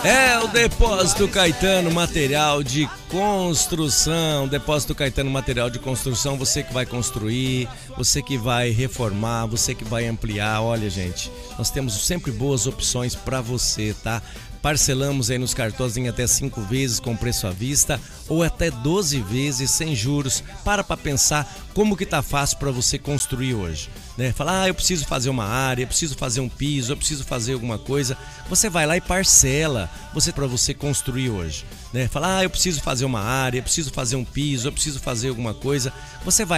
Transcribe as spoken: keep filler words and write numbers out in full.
É o Depósito Caetano Material de Construção. Depósito Caetano Material de Construção, você que vai construir, você que vai reformar, você que vai ampliar. Olha, gente, nós temos sempre boas opções para você, tá? Parcelamos aí nos cartões em até cinco vezes com preço à vista ou até doze vezes sem juros. Para para pensar como que tá fácil para você construir hoje, né? Falar, ah, eu preciso fazer uma área, eu preciso fazer um piso, eu preciso fazer alguma coisa. Você vai lá e parcela você para você construir hoje, né? Falar, ah, eu preciso fazer uma área, eu preciso fazer um piso, eu preciso fazer alguma coisa. Você vai